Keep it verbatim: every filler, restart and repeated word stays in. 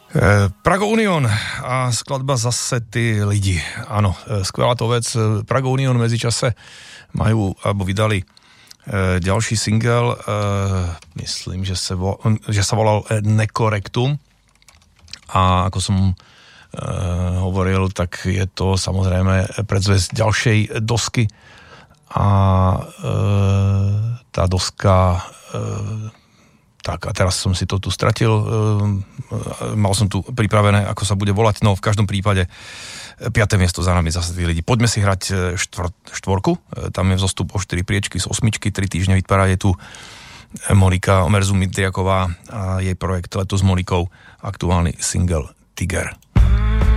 Prago Union a skladba Zase ty lidi. Áno, skvelá to vec. Prago Union v medzičase majú, alebo vydali ďalší single, myslím, že sa, vo, že sa volal Nekorektum a ako som hovoril, tak je to samozrejme predzvesť ďalšej dosky a tá doska tak a teraz som si to tu stratil, mal som tu pripravené, ako sa bude volať, no v každom prípade piate miesto za nami Zase tí lidi. Poďme si hrať štvor, štvorku, tam je vzostup o štyri priečky z osmičky, tri týždne vytvára, je tu Monika Omerzu Midriaková a jej projekt Leto s Monikou, aktuálny single Tiger.